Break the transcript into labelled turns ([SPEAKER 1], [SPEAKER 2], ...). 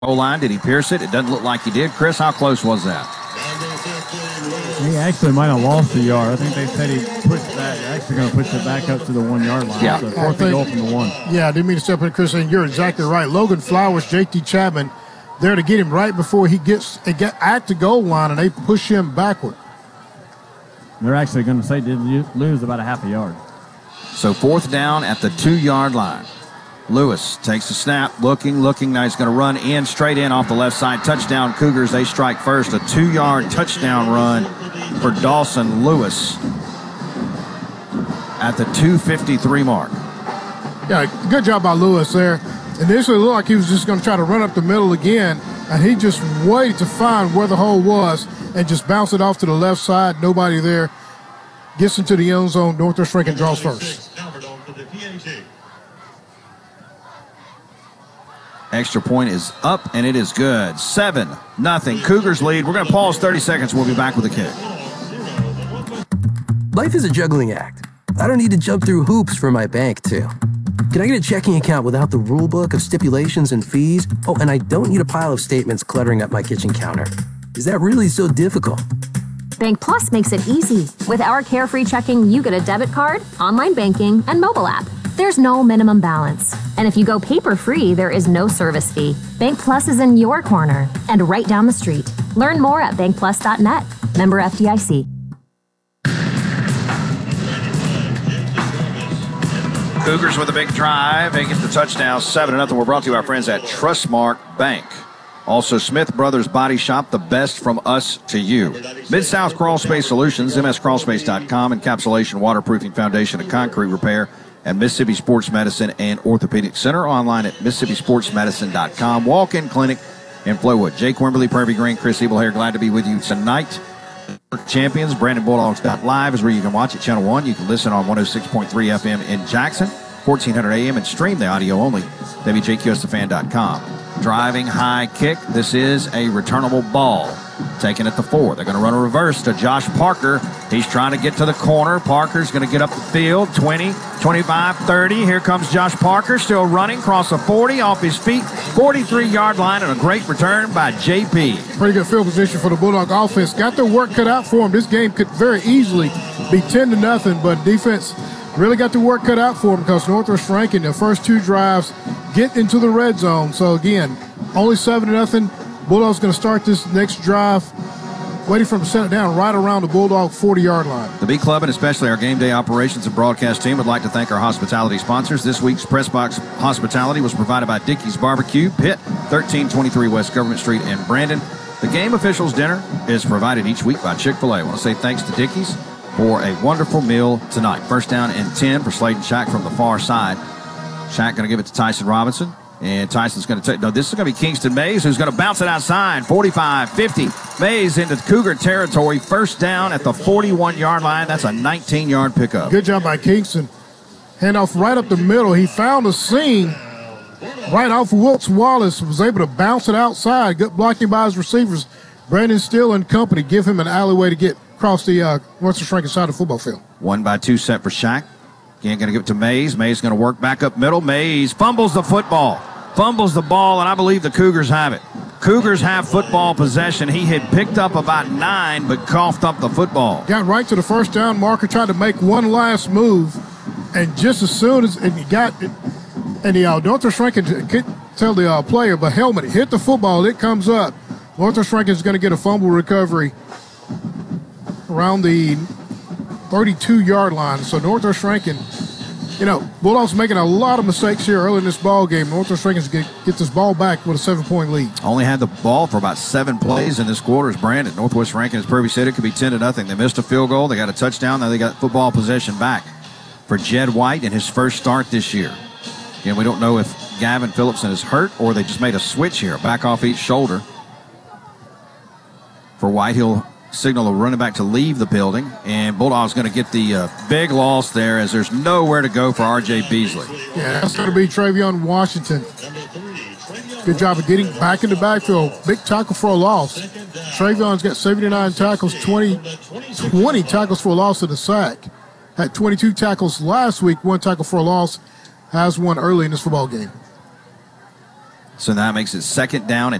[SPEAKER 1] O-line. Did he pierce it? It doesn't look like he did. Chris, how close was that?
[SPEAKER 2] He actually might have lost a yard. I think they said he pushed that. They're actually going to push it back up to the 1 yard line.
[SPEAKER 1] Yeah.
[SPEAKER 2] So fourth and goal from the 1.
[SPEAKER 3] Yeah, I didn't mean to step in, Chris, and you're exactly right. Logan Flowers, J.T. Chapman, there to get him right before he gets at the goal line, and they push him backward.
[SPEAKER 2] They're actually going to say did lose about a half a yard.
[SPEAKER 1] So 4th down at the 2 yard line. Lewis takes a snap, looking. Now he's going to run in, straight in off the left side. Touchdown Cougars. They strike first. A 2 yard touchdown run for Dawson Lewis at the 2:53 mark.
[SPEAKER 3] Yeah, good job by Lewis there. Initially, it looked like he was just going to try to run up the middle again, and he just waited to find where the hole was and just bounced it off to the left side. Nobody there. Gets into the end zone. Northwest Rankin draws first.
[SPEAKER 1] Extra point is up, and it is good. 7-0. Cougars lead. We're going to pause 30 seconds. We'll be back with a kick.
[SPEAKER 4] Life is a juggling act. I don't need to jump through hoops for my bank, too. Can I get a checking account without the rule book of stipulations and fees? Oh, and I don't need a pile of statements cluttering up my kitchen counter. Is that really so difficult?
[SPEAKER 5] Bank Plus makes it easy. With our Carefree Checking, you get a debit card, online banking, and mobile app. There's no minimum balance. And if you go paper-free, there is no service fee. Bank Plus is in your corner and right down the street. Learn more at bankplus.net. Member FDIC.
[SPEAKER 1] Cougars with a big drive. They get the touchdown. 7-0. We're brought to you by our friends at Trustmark Bank. Also, Smith Brothers Body Shop, the best from us to you. Mid-South Crawl Space Solutions, mscrawlspace.com, Encapsulation, Waterproofing Foundation, and Concrete Repair, and Mississippi Sports Medicine and Orthopedic Center. Online at MississippiSportsMedicine.com. Walk-in clinic in Flowood. Jake Wimberly, Prairie Green, Chris Ebelhair, glad to be with you tonight. Champions, BrandonBulldogs.live is where you can watch it. Channel 1. You can listen on 106.3 FM in Jackson, 1400 AM, and stream the audio only, WJQSTheFan.com. Driving high kick. This is a returnable ball. Taken at the 4. They're going to run a reverse to Josh Parker. He's trying to get to the corner. Parker's going to get up the field. 20, 25, 30. Here comes Josh Parker, still running, across the 40, off his feet, 43-yard line, and a great return by JP.
[SPEAKER 3] Pretty good field position for the Bulldog offense. Got their work cut out for them. This game could very easily be 10-0, but defense really got the work cut out for them because Northwest Rankin, the first 2 drives, get into the red zone. So, again, only 7-0. Bulldogs going to start this next drive, waiting for him to set it down right around the Bulldog 40-yard line.
[SPEAKER 1] The B Club and especially our game day operations and broadcast team would like to thank our hospitality sponsors. This week's Press Box hospitality was provided by Dickey's Barbecue, Pitt, 1323 West Government Street in Brandon. The game officials dinner is provided each week by Chick-fil-A. I want to say thanks to Dickey's for a wonderful meal tonight. First down and 10 for Slade and Shack from the far side. Shack going to give it to Tyson Robinson. And Tyson's going to take, no, this is going to be Kingston Mays who's going to bounce it outside. 45, 50. Mays into Cougar territory. First down at the 41-yard line. That's a 19-yard pickup.
[SPEAKER 3] Good job by Kingston. Handoff right up the middle. He found a seam right off of Wilkes Wallace. Was able to bounce it outside. Good blocking by his receivers. Brandon Steele and company give him an alleyway to get across the Northwest Rankin side of the football field.
[SPEAKER 1] 1-by-2 set for Shack. Again, going to give it to Mays. Mays going to work back up middle. Mays fumbles the football. Fumbles the ball, and I believe the Cougars have it. Cougars have football possession. He had picked up about 9, but coughed up the football.
[SPEAKER 3] Got right to the first down marker, tried to make one last move, and just as soon as he got it, and the Northwest Rankin couldn't tell the player, but helmet hit the football, it comes up. Northwest Rankin is going to get a fumble recovery around the 32-yard line. So Northwest Rankin, Bulldogs making a lot of mistakes here early in this ball game. Northwest Rankin get this ball back with a 7-point lead.
[SPEAKER 1] Only had the ball for about 7 plays in this quarter as Brandon. Northwest Rankin, as Purvey said, it could be 10-0. They missed a field goal. They got a touchdown. Now they got football possession back for Jed White in his first start this year. Again, we don't know if Gavin Phillipson is hurt or they just made a switch here. Back off each shoulder. For White, he'll signal a running back to leave the building, and Bulldogs going to get the big loss there as there's nowhere to go for R.J. Beasley.
[SPEAKER 3] Yeah, that's going to be Travion Washington. Good job of getting back in the backfield. Big tackle for a loss. Travion's got 79 tackles, 20 tackles for a loss and a sack. Had 22 tackles last week, 1 tackle for a loss. Has one early in this football game.
[SPEAKER 1] So that makes it second down and